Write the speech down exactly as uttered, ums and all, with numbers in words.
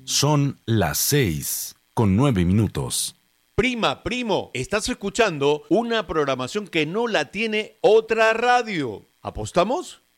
Son las seis con nueve minutos. Prima, primo, estás escuchando una programación que no la tiene otra radio. ¿Apostamos?